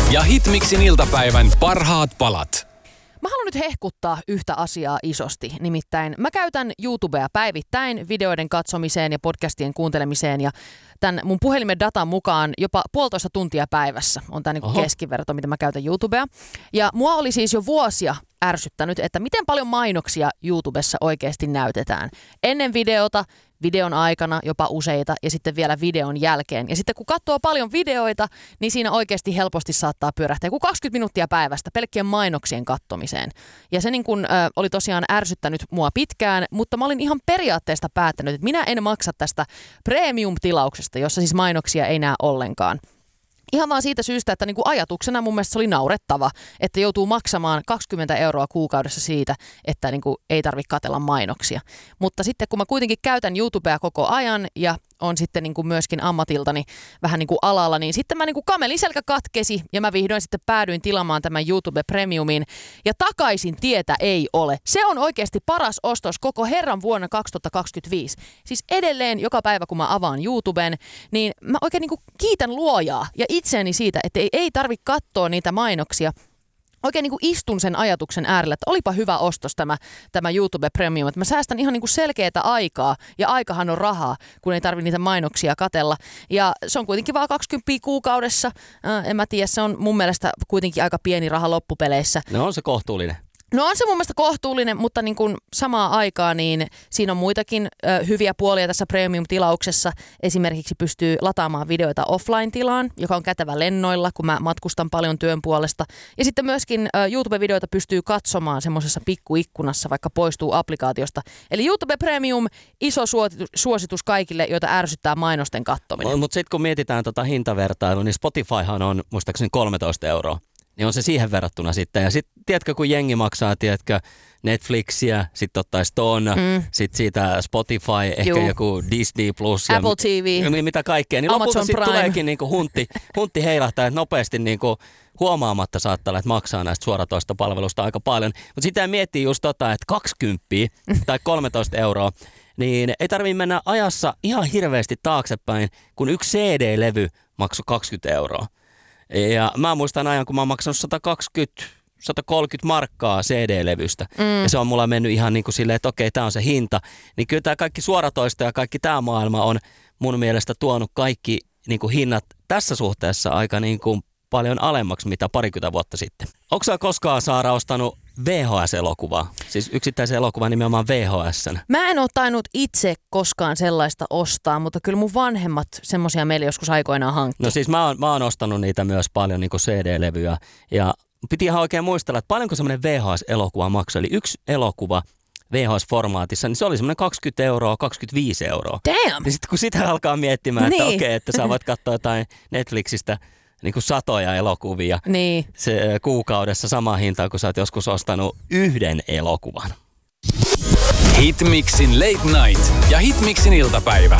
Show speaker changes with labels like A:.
A: ja Hitmixin iltapäivän parhaat palat.
B: Mä haluan nyt hehkuttaa yhtä asiaa isosti. Nimittäin mä käytän YouTubea päivittäin videoiden katsomiseen ja podcastien kuuntelemiseen ja tämän mun puhelimen datan mukaan jopa 1,5 tuntia päivässä on tämä niinku keskiverto, mitä mä käytän YouTubea. Ja mua oli siis jo vuosia ärsyttänyt, että miten paljon mainoksia YouTubessa oikeasti näytetään. Ennen videota, videon aikana jopa useita ja sitten vielä videon jälkeen. Ja sitten kun katsoo paljon videoita, niin siinä oikeasti helposti saattaa pyörähtää joku 20 minuuttia päivästä pelkkien mainoksien kattomiseen. Ja se niin kun, oli tosiaan ärsyttänyt mua pitkään, mutta mä olin ihan periaatteesta päättänyt, että minä en maksa tästä premium-tilauksesta, jossa siis mainoksia ei näe ollenkaan. Ihan vaan siitä syystä, että niinku ajatuksena mun mielestä se oli naurettava, että joutuu maksamaan 20 € kuukaudessa siitä, että niinku ei tarvitse katsella mainoksia. Mutta sitten kun mä kuitenkin käytän YouTubea koko ajan ja on sitten niinku myöskin ammatiltani vähän niinku alalla, niin sitten mä niinku kameliselkä katkesi ja mä vihdoin sitten päädyin tilaamaan tämän YouTube Premiumin ja takaisin tietä ei ole. Se on oikeasti paras ostos koko herran vuonna 2025. Siis edelleen joka päivä kun mä avaan YouTuben, niin mä oikein niinku kiitän luojaa ja itseäni siitä, että ei tarvitse katsoa niitä mainoksia. Oikein niin kuin istun sen ajatuksen äärellä, että olipa hyvä ostos tämä YouTube Premium, että mä säästän ihan niin kuin selkeätä aikaa ja aikahan on rahaa, kun ei tarvitse niitä mainoksia katella. Ja se on kuitenkin vaan 20 kuukaudessa, en mä tiedä, se on mun mielestä kuitenkin aika pieni raha loppupeleissä.
C: No on se kohtuullinen.
B: No on se mun mielestä kohtuullinen, mutta niin kuin samaan aikaan niin siinä on muitakin hyviä puolia tässä premium-tilauksessa. Esimerkiksi pystyy lataamaan videoita offline-tilaan, joka on kätevä lennoilla, kun mä matkustan paljon työn puolesta. Ja sitten myöskin YouTube-videoita pystyy katsomaan semmoisessa pikkuikkunassa, vaikka poistuu applikaatiosta. Eli YouTube Premium, iso suositus kaikille, joita ärsyttää mainosten kattominen.
C: Mutta sitten kun mietitään hintavertailua, niin Spotifyhan on muistaakseni 13 €. Niin on se siihen verrattuna sitten. Ja sitten, tiedätkö, kun jengi maksaa, tiedätkö, Netflixiä, sitten ottaisi ton, sitten siitä Spotify, ehkä joku Disney Plus.
B: Apple TV.
C: Mitä kaikkea. Niin lopulta sitten tuleekin niinku huntti heilahtaa, että nopeasti niinku huomaamatta saattaa, että maksaa näistä suoratoistopalvelusta aika paljon. Mutta sitä miettii just että 20 tai 13 €, niin ei tarvitse mennä ajassa ihan hirveästi taaksepäin, kun yksi CD-levy maksoi 20 €. Ja mä muistan ajan, kun mä oon maksanut 130 markkaa CD-levystä. Ja se on mulla mennyt ihan niin kuin silleen, että okei, tää on se hinta. Niin kyllä tää kaikki suoratoisto ja kaikki tää maailma on mun mielestä tuonut kaikki niin kuin hinnat tässä suhteessa aika niin kuin paljon alemmaksi, mitä 20 vuotta sitten. Onko sä koskaan, Saara, ostanut VHS-elokuvaa? Siis yksittäisen elokuvan nimenomaan VHS:n.
B: Mä en ole tainnut itse koskaan sellaista ostaa, mutta kyllä mun vanhemmat semmoisia meille joskus aikoinaan hankki.
C: No siis mä oon ostanut niitä myös paljon niin kuin CD-levyjä ja piti ihan oikein muistella, että paljonko semmoinen VHS-elokuva maksoi. Eli yksi elokuva VHS-formaatissa, niin se oli semmoinen 20 €, 25 €.
B: Damn!
C: Ja sitten kun sitä alkaa miettimään, että okei, että sä voit katsoa jotain Netflixistä niin kuin satoja elokuvia se kuukaudessa samaa hintaa, kun sä oot joskus ostanut yhden elokuvan.
A: Hitmixin Late Night ja Hitmixin iltapäivä.